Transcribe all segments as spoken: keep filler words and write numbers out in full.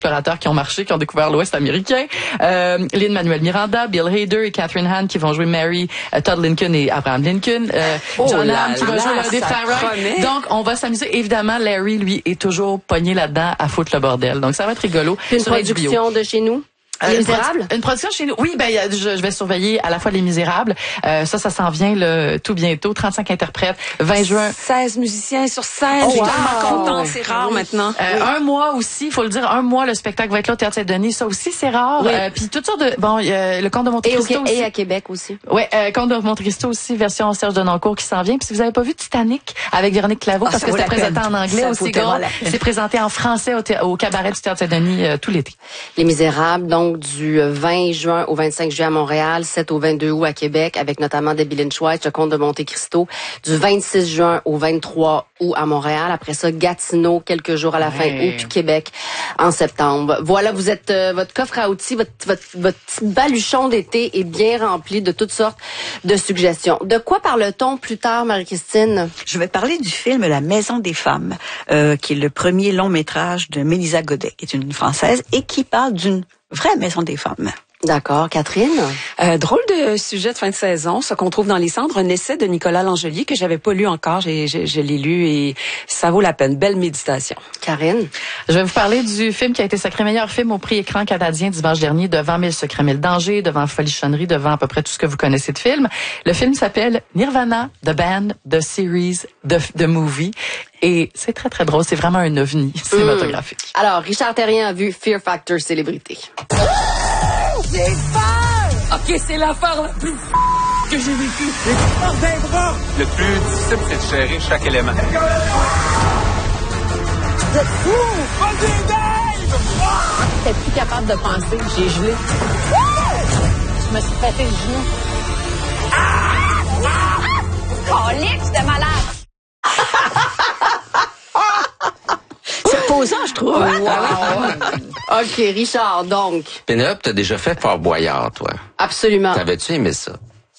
explorateurs qui ont marché, qui ont découvert l'Ouest américain. Euh, Lin-Manuel Miranda, Bill Hader et Catherine Hahn qui vont jouer Mary, euh, Todd Lincoln et Abraham Lincoln. Euh, oh John là Hamm qui va là, jouer l'un des frères Wright. Donc, on va s'amuser. Évidemment, Larry, lui, est toujours pogné là-dedans à foutre le bordel. Donc, ça va être rigolo. Une production de chez nous? Les Misérables? Une, une production chez nous. Oui, ben je, je vais surveiller à la fois Les Misérables. Euh, ça, ça s'en vient le, tout bientôt. trente-cinq interprètes. vingt juin. seize musiciens sur scène. Oh, je suis wow. tellement contente. C'est rare oui. maintenant. Euh, oui. Un mois aussi, il faut le dire. Un mois, le spectacle va être là au Théâtre Saint-Denis. Ça aussi, c'est rare. Oui. Euh, puis toutes sortes de... Bon, euh, le Comte de Monte-Cristo et, au, aussi. Et à Québec aussi. Oui, euh, Comte de Monte-Cristo aussi, version Serge Denoncourt qui s'en vient. Puis si vous avez pas vu Titanic avec Véronique Claveau, ah, parce que c'était présenté en anglais ça aussi, gros, c'est présenté en français au, au cabaret du Théâtre Saint-Denis euh, tout l'été. Les Misérables, donc du vingt juin au vingt-cinq juillet à Montréal, sept au vingt-deux août à Québec, avec notamment Debbie Lynch White, le Comte de Monte-Cristo, du vingt-six juin au vingt-trois août à Montréal. Après ça, Gatineau, quelques jours à la fin ouais. août, puis Québec en septembre. Voilà, vous êtes euh, votre coffre à outils, votre, votre, votre petit baluchon d'été est bien rempli de toutes sortes de suggestions. De quoi parle-t-on plus tard, Marie-Christine? Je vais parler du film La Maison des femmes, euh, qui est le premier long métrage de Mélisa Godet, qui est une Française, et qui parle d'une vraie maison des femmes. D'accord. Catherine? Euh, drôle de sujet de fin de saison, ce qu'on trouve dans les cendres, un essai de Nicolas Langelier que j'avais pas lu encore, j'ai, j'ai, je l'ai lu et ça vaut la peine. Belle méditation. Karine? Je vais vous parler du film qui a été sacré meilleur film au prix écran canadien dimanche dernier, devant Mille secrets, mille dangers, devant Folichonnerie, devant à peu près tout ce que vous connaissez de film. Le film s'appelle Nirvana, The Band, The Series, The, The Movie. Et c'est très, très drôle. C'est vraiment un ovni cinématographique. Mmh. Alors, Richard Terrien a vu Fear Factor Célébrité. J'ai peur! Ok, c'est l'affaire la plus que j'ai vécue. J'ai peur d'un bras! Le plus difficile, c'est de gérer chaque élément. Vous êtes fous! Vas-y, Dave! J'étais plus capable de penser. J'ai gelé. Je me suis pété le genou. Oh, Lick, j'étais malade! C'est posant, je trouve. Hein? Wow. OK, Richard, donc. Pénélope, t'as déjà fait Fort Boyard, toi. Absolument. T'avais-tu aimé ça?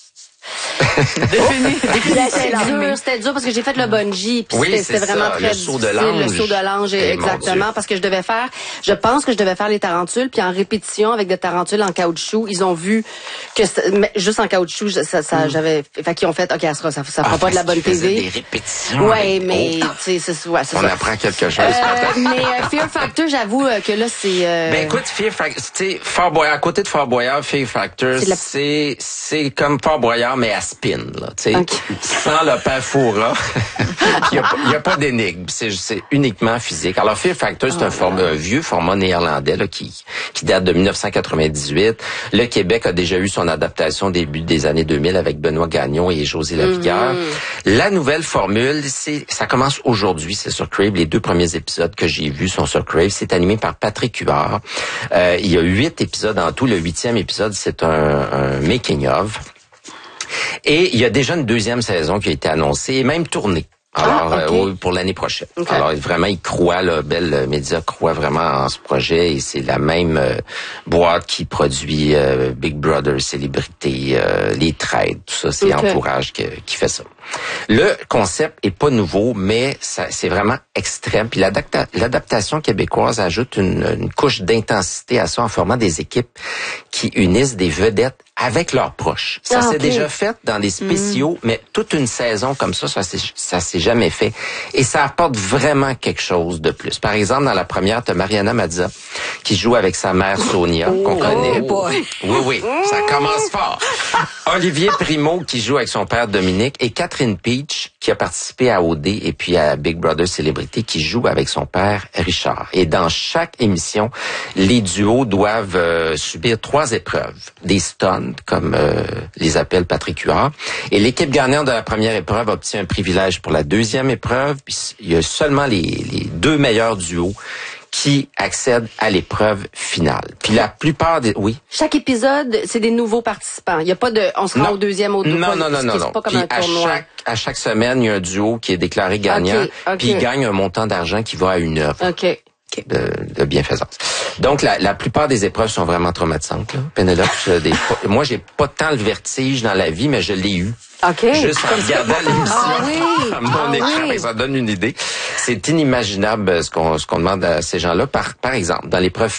Défini. C'était dur, c'était dur parce que j'ai fait le bungee, puis oui, c'était, c'était vraiment ça, très le saut de difficile, l'ange. le saut de l'ange, hey, exactement, parce que je devais faire, je pense que je devais faire les tarentules, puis en répétition avec des tarentules en caoutchouc, ils ont vu que mais juste en caoutchouc, ça, ça, mm. j'avais, fait qu'ils ont fait, ok, ça, ça, ça fera ah, pas de la bonne T V. Des répétitions. Ouais, mais oh. tu sais, c'est, ouais, c'est on ça. apprend quelque chose. Euh, mais euh, Fear Factor, j'avoue euh, que là, c'est. Euh... Ben écoute, Fear Factor, tu sais, Fort Boyard, à côté de Fort Boyard, Fear Factor, c'est, la... c'est, c'est comme Fort Boyard mais à spin, là, tu sais. Okay. Sans le père Foura, il n'y a, a pas d'énigme. C'est, c'est uniquement physique. Alors, Fear Factor, c'est oh, un, format, un vieux format néerlandais là, qui, qui date de dix-neuf cent quatre-vingt-dix-huit. Le Québec a déjà eu son adaptation au début des années deux mille avec Benoît Gagnon et José Lavigueur. Mm-hmm. La nouvelle formule, c'est, ça commence aujourd'hui, c'est sur Crave. Les deux premiers épisodes que j'ai vus sont sur Crave. C'est animé par Patrick Huard. Euh, il y a huit épisodes en tout. Le huitième épisode, c'est un, un making-of. Et il y a déjà une deuxième saison qui a été annoncée et même tournée. Alors, ah, okay. euh, pour l'année prochaine. Okay. Alors, vraiment, ils croient, là, Bell Media croit vraiment en ce projet et c'est la même euh, boîte qui produit euh, Big Brother, Célébrité, euh, Les Trades, tout ça, c'est okay. Entourage qui, qui fait ça. Le concept est pas nouveau, mais ça, c'est vraiment extrême. Puis l'adapta- l'adaptation québécoise ajoute une, une couche d'intensité à ça en formant des équipes qui unissent des vedettes avec leurs proches. Ça ah, s'est okay. déjà fait dans des spéciaux, mmh. mais toute une saison comme ça, ça s'est, ça s'est jamais fait. Et ça apporte vraiment quelque chose de plus. Par exemple, dans la première, t'as Mariana Mazza qui joue avec sa mère Sonia, oh, qu'on connaît. Oh boy. Oui, oui, ça commence fort. Olivier Primo qui joue avec son père Dominique et Catherine Peach qui a participé à O D et puis à Big Brother Célébrité qui joue avec son père Richard. Et dans chaque émission, les duos doivent euh, subir trois épreuves. Des stunts, comme euh, les appelle Patrick Huard. Et l'équipe gagnante de la première épreuve obtient un privilège pour la deuxième épreuve. Puis il y a seulement les, les deux meilleurs duos qui accèdent à l'épreuve finale. Puis la plupart des... Oui? Chaque épisode, c'est des nouveaux participants. Il n'y a pas de... On se rend au deuxième, au deuxième... Non, non, non, non. non. Pas comme puis un tournoi. à chaque, à chaque semaine, il y a un duo qui est déclaré gagnant. Okay, okay. Puis il gagne un montant d'argent qui va à une œuvre. OK. De, de bienfaisance. Donc, la, la plupart des épreuves sont vraiment traumatisantes, là. Pénélope, des, moi, j'ai pas tant le vertige dans la vie, mais je l'ai eu. Okay. Juste en regardant l'émission ah, oui. à mon ah, écran, oui. Ça donne une idée. C'est inimaginable ce qu'on, ce qu'on demande à ces gens-là. Par, par exemple, dans l'épreuve